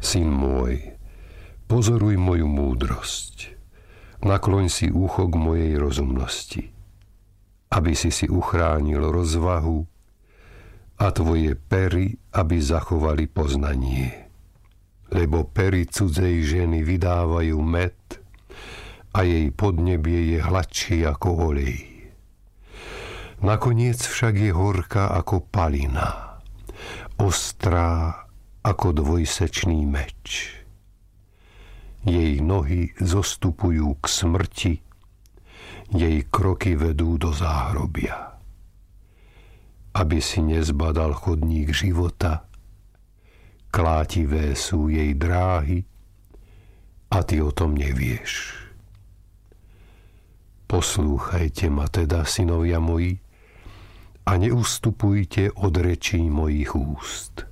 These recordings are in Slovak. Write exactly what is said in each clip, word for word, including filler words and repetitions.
Syn môj, pozoruj moju múdrosť. Nakloň si ucho k mojej rozumnosti, aby si si uchránil rozvahu a tvoje pery, aby zachovali poznanie. Lebo pery cudzej ženy vydávajú med a jej podnebie je hladšie ako olej. Nakoniec však je horká ako palina, ostrá ako dvojsečný meč. Jej nohy zostupujú k smrti, jej kroky vedú do záhrobia. Aby si nezbadal chodník života, klátivé sú jej dráhy a ty o tom nevieš. Poslúchajte ma teda, synovia moji, a neustupujte od rečí mojich úst.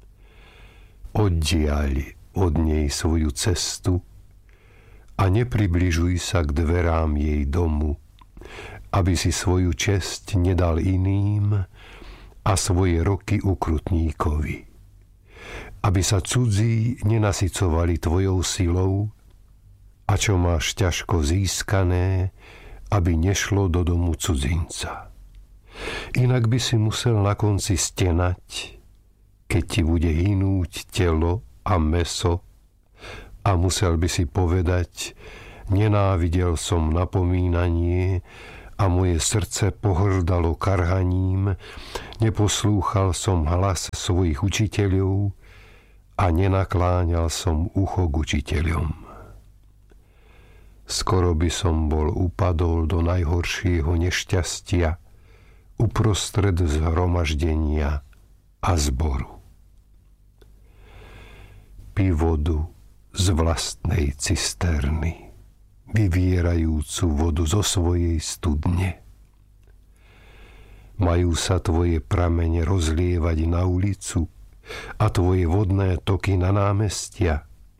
Oddiaľ od nej svoju cestu a nepribližuj sa k dverám jej domu, aby si svoju česť nedal iným a svoje roky ukrutníkovi. Aby sa cudzí nenasycovali tvojou silou a čo máš ťažko získané, aby nešlo do domu cudzinca. Inak by si musel na konci stenať, keď ti bude hynúť telo a mäso, a musel by si povedať: nenávidel som napomínanie a moje srdce pohrdalo karhaním, neposlúchal som hlas svojich učiteľov a nenakláňal som ucho k učiteľom. Skoro by som bol upadol do najhoršieho nešťastia uprostred zhromaždenia a zboru. Pí vodu z vlastnej cisterny, vyvierajúcu vodu zo svojej studne. Majú sa tvoje pramene rozlievať na ulicu a tvoje vodné toky na námestia.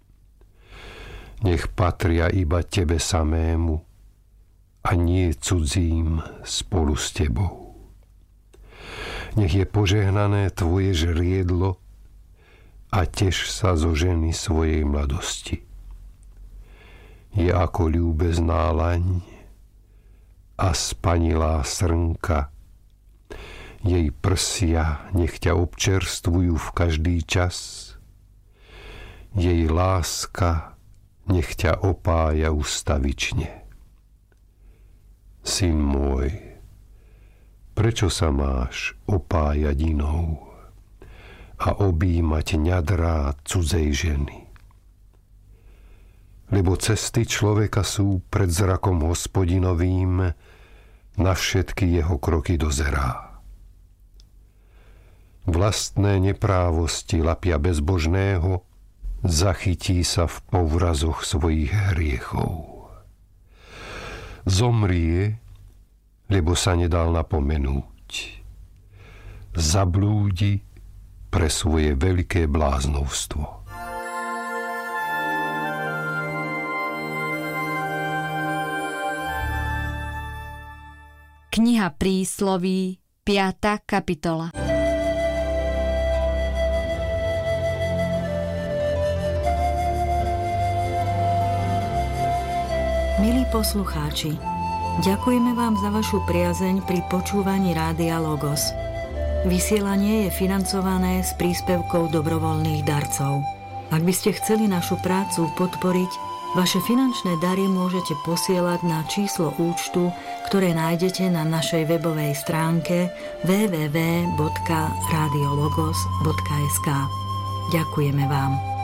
Nech patria iba tebe samému a nie cudzím spolu s tebou. Nech je požehnané tvoje žriedlo a teš sa zo ženy svojej mladosti. Je ako ľúbezná laň a spanilá srnka. Jej prsia nech ťa občerstvujú v každý čas. Jej láska nech ťa opája ustavične. Syn môj, prečo sa máš opájať inou a objímať ňadrá cudzej ženy? Lebo cesty človeka sú pred zrakom Hospodinovým, na všetky jeho kroky dozerá. Vlastné neprávosti lapia bezbožného, zachytí sa v povrazoch svojich hriechov. Zomrie, lebo sa nedal napomenúť. Zablúdi pre svoje veľké bláznovstvo. Kniha Prísloví, piata kapitola. Milí poslucháči, ďakujeme vám za vašu priazeň pri počúvaní Rádia Logos. Vysielanie je financované z príspevkov dobrovoľných darcov. Ak by ste chceli našu prácu podporiť, vaše finančné dary môžete posielať na číslo účtu, ktoré nájdete na našej webovej stránke w w w bodka radiologos bodka es ka. Ďakujeme vám.